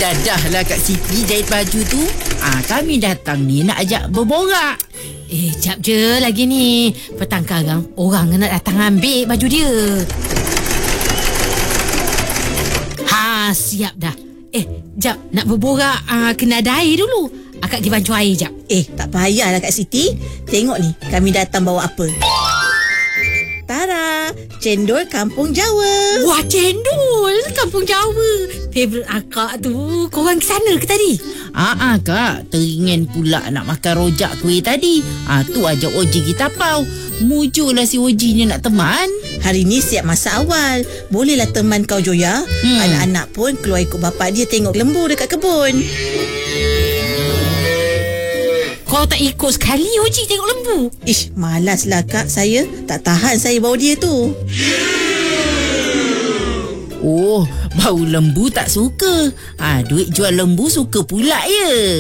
Dahlah Kak Siti jahit baju tu. Kami datang ni nak ajak berborak. Jap je lagi ni. Petang karang orang nak datang ambil baju dia. Siap dah. Jap nak berborak kena ada air dulu. Akak pergi bancuh air jap. Tak payahlah Kak Siti. Tengok ni, kami datang bawa apa. Tara, cendol kampung Jawa. Wah, cendol kampung Jawa. Favourite akak tu. Korang ke sana ke tadi? Kak, teringin pula nak makan rojak kuih tadi. Tu ajak Oji kita tapau. Mujurlah si Ojinya nak teman. Hari ni siap masa awal. Bolehlah teman kau Joya. Anak-anak pun keluar ikut bapak dia tengok lembu dekat kebun. Kau tak ikut sekali Oji tengok lembu? Malaslah Kak saya. Tak tahan saya bawa dia tu. Bau lembu tak suka. Duit jual lembu suka pula ya.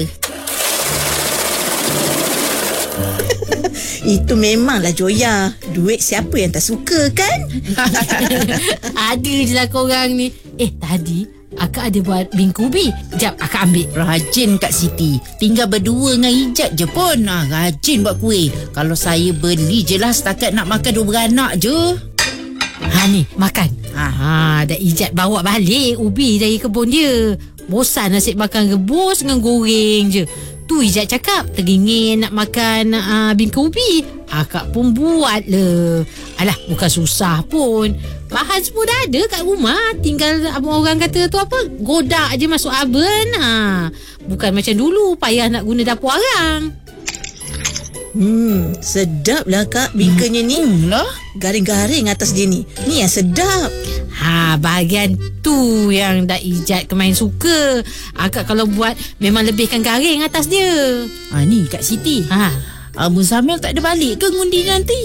Itu memanglah Joya. Duit siapa yang tak suka kan? Ada je lah korang ni. Tadi akak ada buat bingku ubi. Jap akak ambil. Rajin Kak Siti. Tinggal berdua dengan Ijat je pun. Rajin buat kuih. Kalau saya beli je lah setakat nak makan 2 beranak je. Ni makan. Dah Ijat bawa balik ubi dari kebun dia. Bosan nasib makan rebus dengan goreng je. Tu Ijat cakap teringin nak makan bingka ubi. Akak pun buat le. Alah, bukan susah pun. Bahan semua dah ada kat rumah. Tinggal abang orang kata tu apa, godak je masuk oven. Bukan macam dulu payah nak guna dapur arang. Sedap lah Kak bingkanya ni. Garing-garing atas dia ni. Ni yang sedap. Bahagian tu yang dah Ijat kemain suka. Akak kalau buat memang lebihkan garing atas dia. Ni Kak Siti. Muzamil tak ada balik ke ngundi nanti?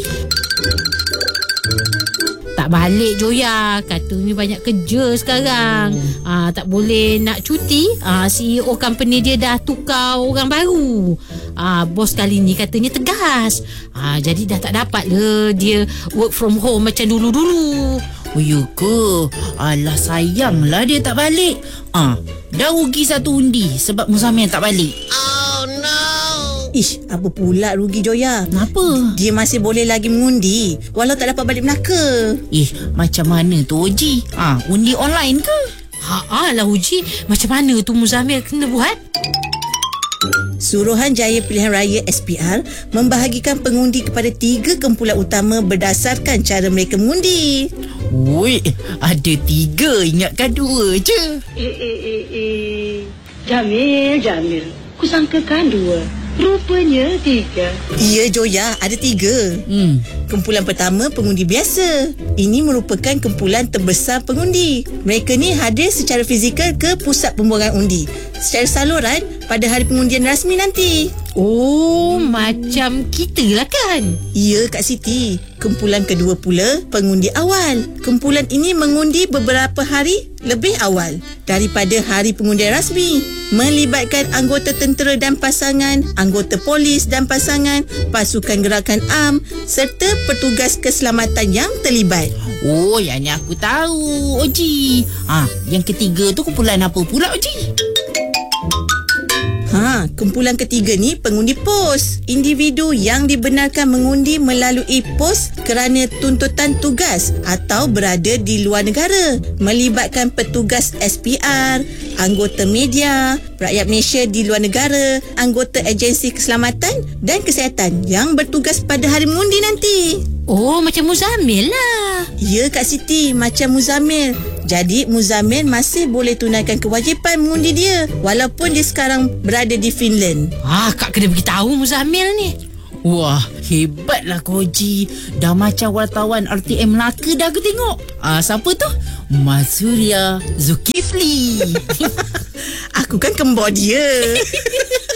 Tak balik Joya. Katanya banyak kerja sekarang. Tak boleh nak cuti. CEO company dia dah tukar orang baru. Bos kali ni katanya tegas. Jadi dah tak dapat le dia work from home macam dulu-dulu. Ya ke? Alah, sayanglah dia tak balik. Dah rugi 1 undi sebab Muzamil tak balik. Oh no. Apa pula rugi Joya? Kenapa? Dia masih boleh lagi mengundi walau tak dapat balik Melaka. Macam mana tu Oji? Undi online ke? Lah Uji, macam mana tu Muzamil kena buat? Suruhanjaya Pilihan Raya SPR membahagikan pengundi kepada 3 kumpulan utama berdasarkan cara mereka mengundi. Ada 3, ingatkan 2 je. Jamil, kusangkakan 2. Rupanya 3. Ya Joya, ada 3. Kumpulan pertama pengundi biasa. Ini merupakan kumpulan terbesar pengundi. Mereka ni hadir secara fizikal ke pusat pembuangan undi secara saluran pada hari pengundian rasmi nanti. Macam kita lah kan? Ya Kak Siti. Kumpulan kedua pula pengundi awal. Kumpulan ini mengundi beberapa hari lebih awal daripada hari pengundian rasmi, melibatkan anggota tentera dan pasangan, anggota polis dan pasangan, pasukan gerakan am serta petugas keselamatan yang terlibat. Yang ni aku tahu Oji. Yang ketiga tu kumpulan apa pula Oji? Kumpulan ketiga ni pengundi pos. Individu yang dibenarkan mengundi melalui pos kerana tuntutan tugas atau berada di luar negara, melibatkan petugas SPR, anggota media, rakyat Malaysia di luar negara, anggota agensi keselamatan dan kesihatan yang bertugas pada hari mengundi nanti. Macam Muzamil lah. Ya Kak Siti, macam Muzamil. Jadi Muzamil masih boleh tunaikan kewajipan mengundi dia walaupun dia sekarang berada di Finland. Kak kena beritahu Muzamil ni. Wah, hebatlah Koji. Dah macam wartawan RTM Melaka dah aku tengok. Siapa tu? Mas Surya Zulkifli. Aku kan kembar dia.